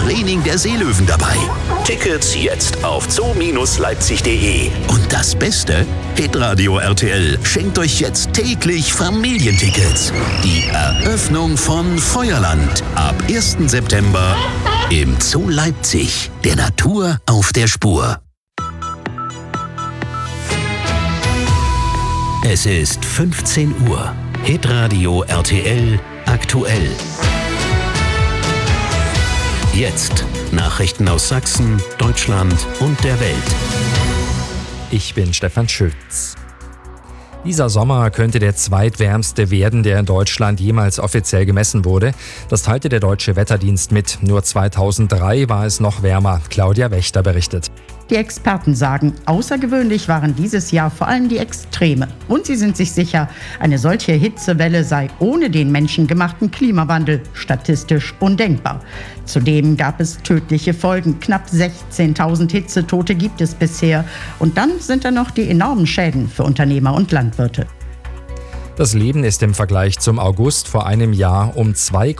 Training der Seelöwen dabei. Tickets jetzt auf zoo-leipzig.de. Und das Beste? Hitradio RTL schenkt euch jetzt täglich Familientickets. Die Eröffnung von Feuerland ab 1. September im Zoo Leipzig. Der Natur auf der Spur. Es ist 15 Uhr. Hitradio RTL aktuell. Jetzt Nachrichten aus Sachsen, Deutschland und der Welt. Ich bin Stefan Schütz. Dieser Sommer könnte der zweitwärmste werden, der in Deutschland jemals offiziell gemessen wurde. Das teilte der Deutsche Wetterdienst mit. Nur 2003 war es noch wärmer. Claudia Wächter berichtet. Die Experten sagen, außergewöhnlich waren dieses Jahr vor allem die Extreme. Und sie sind sich sicher, eine solche Hitzewelle sei ohne den menschengemachten Klimawandel statistisch undenkbar. Zudem gab es tödliche Folgen. Knapp 16.000 Hitzetote gibt es bisher. Und dann sind da noch die enormen Schäden für Unternehmer und Landwirte. Das Leben ist im Vergleich zum August vor einem Jahr um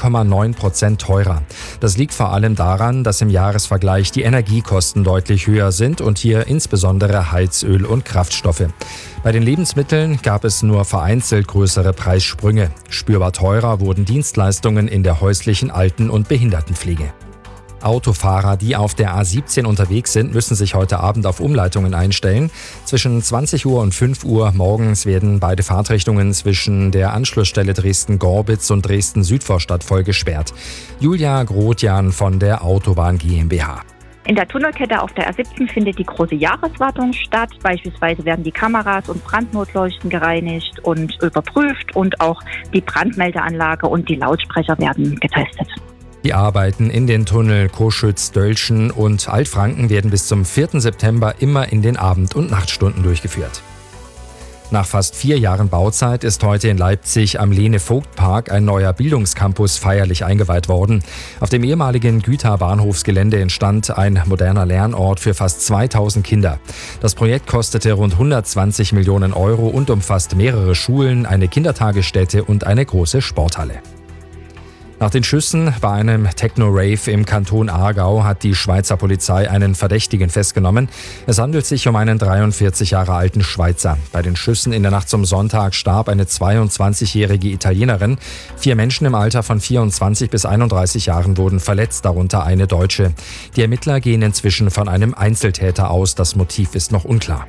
2,9% teurer. Das liegt vor allem daran, dass im Jahresvergleich die Energiekosten deutlich höher sind und hier insbesondere Heizöl und Kraftstoffe. Bei den Lebensmitteln gab es nur vereinzelt größere Preissprünge. Spürbar teurer wurden Dienstleistungen in der häuslichen Alten- und Behindertenpflege. Autofahrer, die auf der A17 unterwegs sind, müssen sich heute Abend auf Umleitungen einstellen. Zwischen 20 Uhr und 5 Uhr morgens werden beide Fahrtrichtungen zwischen der Anschlussstelle Dresden-Gorbitz und Dresden-Südvorstadt voll gesperrt. Julia Grotjan von der Autobahn GmbH. In der Tunnelkette auf der A17 findet die große Jahreswartung statt. Beispielsweise werden die Kameras und Brandnotleuchten gereinigt und überprüft und auch die Brandmeldeanlage und die Lautsprecher werden getestet. Die Arbeiten in den Tunnel Coschütz, Dölschen und Altfranken werden bis zum 4. September immer in den Abend- und Nachtstunden durchgeführt. Nach fast 4 Jahren Bauzeit ist heute in Leipzig am Lene-Vogt-Park ein neuer Bildungscampus feierlich eingeweiht worden. Auf dem ehemaligen Güterbahnhofsgelände entstand ein moderner Lernort für fast 2000 Kinder. Das Projekt kostete rund 120 Millionen Euro und umfasst mehrere Schulen, eine Kindertagesstätte und eine große Sporthalle. Nach den Schüssen bei einem Techno-Rave im Kanton Aargau hat die Schweizer Polizei einen Verdächtigen festgenommen. Es handelt sich um einen 43 Jahre alten Schweizer. Bei den Schüssen in der Nacht zum Sonntag starb eine 22-jährige Italienerin. 4 Menschen im Alter von 24 bis 31 Jahren wurden verletzt, darunter eine Deutsche. Die Ermittler gehen inzwischen von einem Einzeltäter aus. Das Motiv ist noch unklar.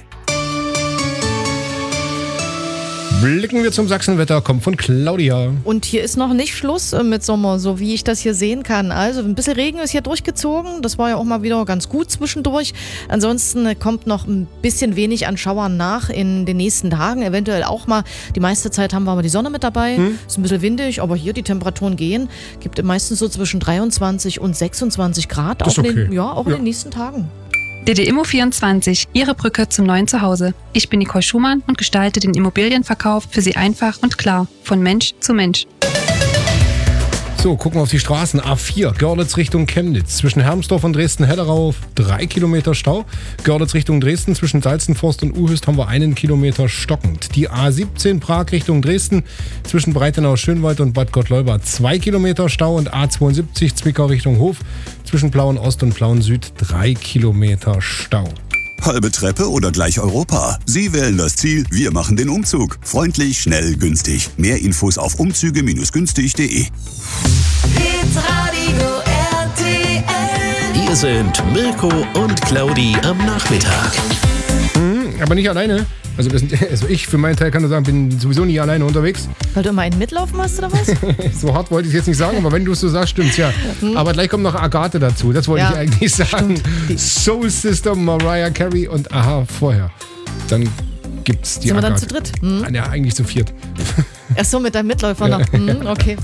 Blicken wir zum Sachsenwetter, kommt von Claudia. Und hier ist noch nicht Schluss mit Sommer, so wie ich das hier sehen kann. Also ein bisschen Regen ist hier durchgezogen. Das war ja auch mal wieder ganz gut zwischendurch. Ansonsten kommt noch ein bisschen wenig an Schauern nach in den nächsten Tagen. Eventuell auch mal. Die meiste Zeit haben wir aber die Sonne mit dabei. Ist ein bisschen windig, aber hier die Temperaturen gehen. Gibt meistens so zwischen 23 und 26 Grad. Das ist okay. In den nächsten Tagen. DDImmo24, Ihre Brücke zum neuen Zuhause. Ich bin Nicole Schumann und gestalte den Immobilienverkauf für Sie einfach und klar, von Mensch zu Mensch. So, gucken wir auf die Straßen. A4, Görlitz Richtung Chemnitz. Zwischen Hermsdorf und Dresden-Hellerau 3 Kilometer Stau. Görlitz Richtung Dresden, zwischen Salzenforst und Uhüst haben wir 1 Kilometer stockend. Die A17, Prag Richtung Dresden. Zwischen Breitenau-Schönwald und Bad Gottleuba 2 Kilometer Stau. Und A72, Zwickau Richtung Hof. Zwischen Plauen Ost und Plauen Süd 3 Kilometer Stau. Halbe Treppe oder gleich Europa? Sie wählen das Ziel, wir machen den Umzug. Freundlich, schnell, günstig. Mehr Infos auf umzüge-günstig.de. Hitradio RTL. Hier sind Mirko und Claudi am Nachmittag. Aber nicht alleine. Also ich für meinen Teil kann nur sagen, bin sowieso nie alleine unterwegs. Weil du immer einen mitlaufen hast, oder was? So hart wollte ich es jetzt nicht sagen, aber wenn du es so sagst, stimmt's, ja. Aber gleich kommt noch Agathe dazu, das wollte ich eigentlich sagen. Soul System, Mariah Carey und Aha vorher. Dann gibt's die Sind Agathe. wir dann zu dritt? Ja, eigentlich zu viert. Ach so, mit deinem Mitläufer noch. Okay.